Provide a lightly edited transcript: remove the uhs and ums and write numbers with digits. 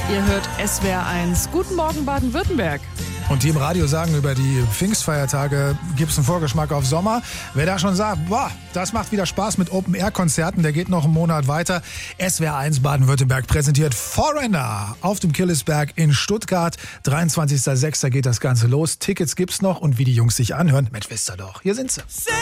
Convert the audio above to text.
Ihr hört SWR 1. Guten Morgen Baden-Württemberg. Und die im Radio sagen, über die Pfingstfeiertage gibt es einen Vorgeschmack auf Sommer. Wer da schon sagt, boah, das macht wieder Spaß mit Open-Air-Konzerten, der geht noch einen Monat weiter. SWR 1 Baden-Württemberg präsentiert Foreigner auf dem Killesberg in Stuttgart. 23.06. geht das Ganze los. Tickets gibt's noch und wie die Jungs sich anhören, Mensch, wisst ihr doch, hier sind sie.